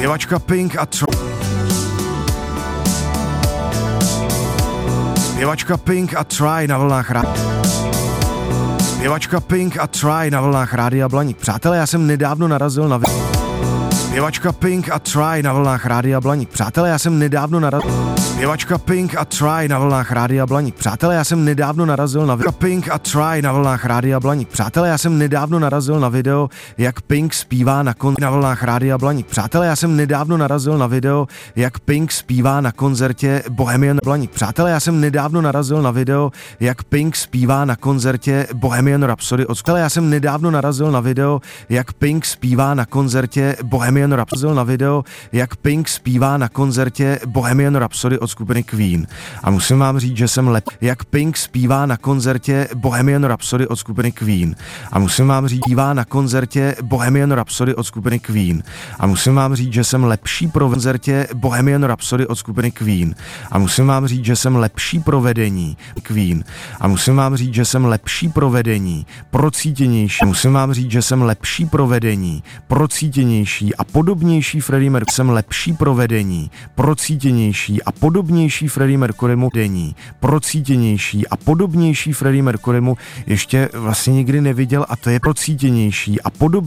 Zpěvačka Pink a Zpěvačka Pink a Try na vlnách Zpěvačka Pink a Try na vlnách Rádia Blaník. Přátelé, já jsem nedávno narazil na Zpěvačka Pink a Try na vlnách Rádia Blaník. Přátelé, já jsem nedávno narazil Zpěvačka Pink a Try na vlnách Rádia Blaník. Přátelé, já jsem nedávno narazil na Pink a Try na vlnách Rádia Blaník. Přátelé, já jsem nedávno narazil na video, jak Pink zpívá na vlnách Rádia Blaník. Přátelé, já jsem nedávno narazil na video, jak Pink zpívá na koncertě Bohemian Blaník. Přátelé, já jsem nedávno narazil na video, jak Pink zpívá na koncertě Bohemian Rhapsody od Přátelé, já jsem nedávno narazil na video, jak Pink zpívá na koncertě Bohemian Rhapsody na video, jak Pink zpívá na koncertě Bohemian Rhapsody od skupiny Queen. A musím vám říct, že jsem jak Pink zpívá na koncertě Bohemian Rhapsody od skupiny Queen. A musím vám říct, zpívá na koncertě Bohemian Rhapsody od skupiny Queen. A musím vám říct, že jsem lepší pro koncertě Bohemian Rhapsody od skupiny Queen. A musím vám říct, že jsem lepší provedení Queen. A musím vám říct, že jsem lepší provedení, procítěnější. Musím vám říct, že jsem lepší provedení, procítěnější a podobnější Freddie Mercury. Jsem lepší provedení, procítěnější a podobnější Freddie Mercurymu denní, procítěnější a podobnější Freddie Mercurymu ještě vlastně nikdy neviděl, a to je procítěnější a podobnější